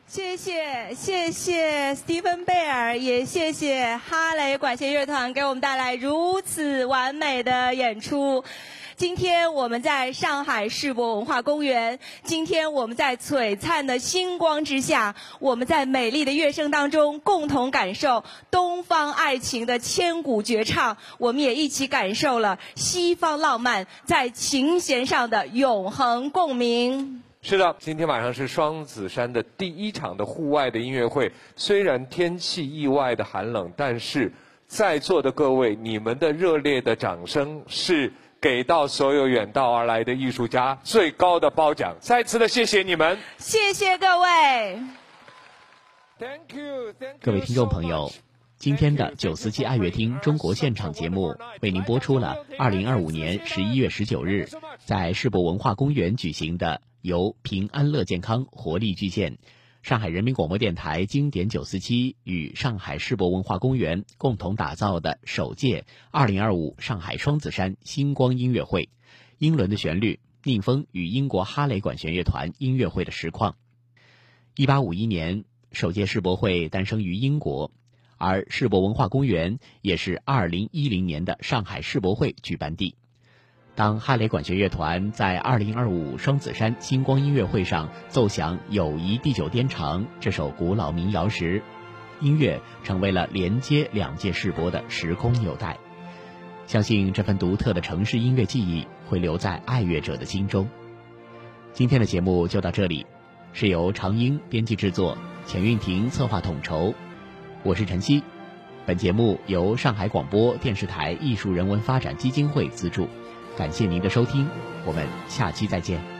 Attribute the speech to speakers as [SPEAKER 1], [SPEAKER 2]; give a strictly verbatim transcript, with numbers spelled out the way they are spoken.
[SPEAKER 1] 谢谢谢谢 Stephen 贝尔，也谢谢哈雷管弦乐团给我们带来如此完美的演出。今天我们在上海世博文化公园，今天我们在璀璨的星光之下，我们在美丽的乐声当中共同感受东方爱情的千古绝唱，我们也一起感受了西方浪漫在琴弦上的永恒共鸣。
[SPEAKER 2] 是的，今天晚上是双子山的第一场的户外的音乐会。虽然天气意外的寒冷，但是在座的各位，你们的热烈的掌声是给到所有远道而来的艺术家最高的褒奖。再次的谢谢你们，
[SPEAKER 1] 谢谢各位。
[SPEAKER 2] Thank you, thank you
[SPEAKER 3] 各位听众朋友，今天的九四七爱乐厅中国现场节目为您播出了二零二五年十一月十九日在世博文化公园举行的由平安乐健康活力巨献、上海人民广播电台经典九四七与上海世博文化公园共同打造的首届二零二五上海双子山星光音乐会，英伦的旋律，宁峰与英国哈雷管弦乐团音乐会的实况。一八五一年，首届世博会诞生于英国，而世博文化公园也是二零一零年的上海世博会举办地。当哈雷管弦乐团在二零二五双子山星光音乐会上奏响《友谊地久天长》这首古老民谣时，音乐成为了连接两届世博的时空纽带。相信这份独特的城市音乐记忆会留在爱乐者的心中。今天的节目就到这里，是由常英编辑制作，钱运婷策划统筹，我是陈曦。本节目由上海广播电视台艺术人文发展基金会资助。感谢您的收听，我们下期再见。